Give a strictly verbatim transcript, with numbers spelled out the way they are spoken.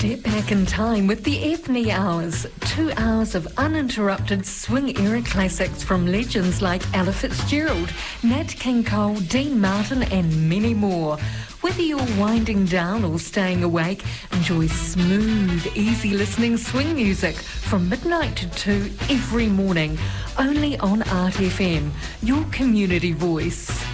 Step back in time with the Ethne Hours. Two hours of uninterrupted swing era classics from legends like Ella Fitzgerald, Nat King Cole, Dean Martin and many more. Whether you're winding down or staying awake, enjoy smooth, easy listening swing music from midnight to two every morning. Only on Art F M, your community voice.